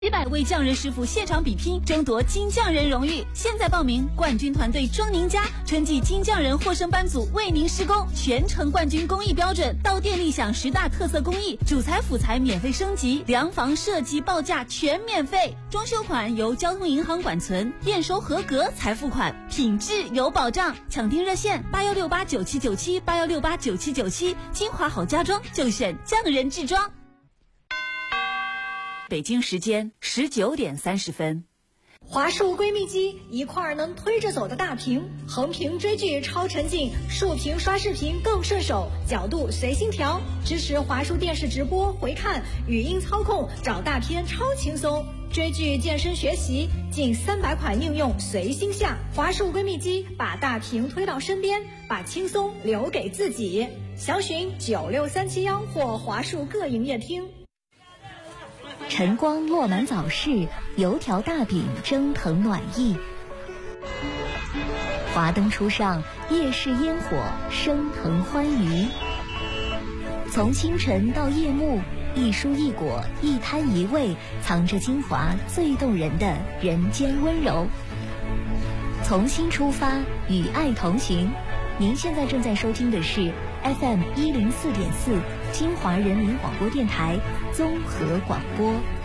100位匠人师傅现场比拼，争夺金匠人荣誉。现在报名，冠军团队装您家，春季金匠人获胜班组为您施工，全程冠军工艺标准，到店立享10大特色工艺，主材辅材免费升级，量房设计报价全免费，装修款由交通银行管存，验收合格才付款，品质有保障。抢订热线8168979781689797，金华好家装就选匠人制装。北京时间19点30分。 华数闺蜜机，一块能推着走的大屏，横屏追剧超沉浸，竖屏刷视频更顺手，角度随心调，支持华数电视直播回看，语音操控，找大片超轻松。追剧、健身、学习，近300款应用随心下。华数闺蜜机，把大屏推到身边，把轻松留给自己。详询96371或华数各营业厅。 晨光落满早市，油条大饼蒸腾暖意。华灯初上，夜市烟火升腾欢愉。从清晨到夜幕，一蔬一果，一摊一味，藏着金华最动人的人间温柔。从新出发，与爱同行。您现在正在收听的是 FM104.4 金华人民广播电台综合广播。